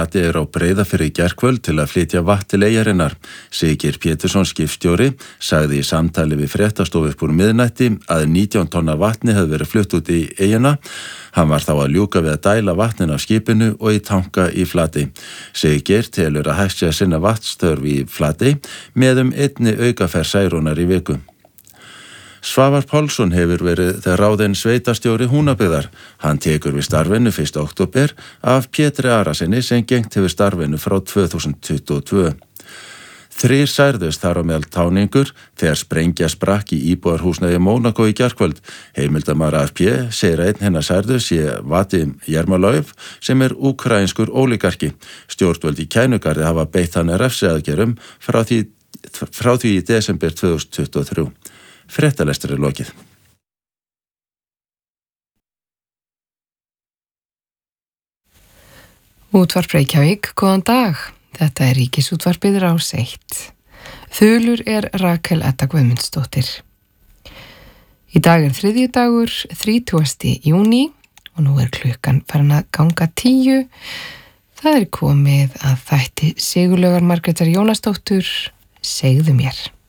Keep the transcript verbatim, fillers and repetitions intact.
Flatey á Breiðafirði í gærkvöld til að flytja vatn til eyjarinnar. Siggeir Pétursson skipstjóri sagði í samtali við fréttastofu upp úr miðnætti að nítján tonna vatni hefði verið flutt út í eyjuna. Hann var þá að ljúka við að dæla vatnin af skipinu og í tanka í Flatey. Siggeir telur að hægt sé að sinna vatnsþörf í Flatey með um einni aukaferð Særúnar í viku. Svavar Pálsson hefur verið þegar ráðinn sveitastjóri Húnabyggðar. Hann tekur við starfinu fyrsta október af Pétri Arasyni sem gengt hefur starfinu frá tvö þúsund tuttugu og tvö. Þrír særðust þar á meðal táningur þegar sprengja sprakk í íbúðarhúsnæði Mónakó í gærkvöld. Heimildamaður A F P segir að einn hennar særðu sé Vadim Jermalayev sem er úkraínskur ólígarki. Stjórnvöld í Kænugarði hafa beitt hann refsiaðgerðum frá því, frá því í desember tvö þúsund tuttugu og þrjú. Fréttalestur er lokið. Útvarp Reykjavík, góðan dag. Þetta er Ríkisútvarpið Rás eitt. Þulur er Rakel Edda Guðmundsdóttir. Í dag er þriðjudagur, þrítugasti júní og nú er klukkan farin að ganga tíu. Það er komið að þætti Sigurlaugar Margrétar Jónasdóttur, segðu mér.